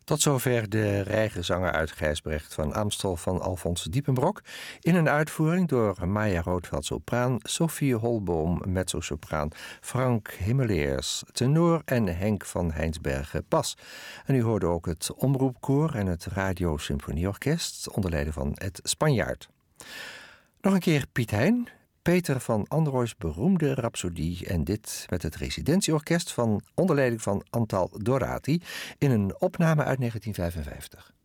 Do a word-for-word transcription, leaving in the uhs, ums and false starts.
Tot zover de reigerzanger uit Gijsbrecht van Amstel van Alfons Diepenbrok. In een uitvoering door Maya Roodveld sopraan, Sophie Holboom mezzosopraan, Frank Himmeleers tenor en Henk van Heinsbergen bas. En u hoorde ook het Omroepkoor en het Radio Symfonieorkest onder leiding van Ed Spanjaard. Nog een keer Piet Hein, Peter van Androoys beroemde Rhapsodie en dit met het residentieorkest van onder leiding van Antal Dorati in een opname uit negentien vijfenvijftig.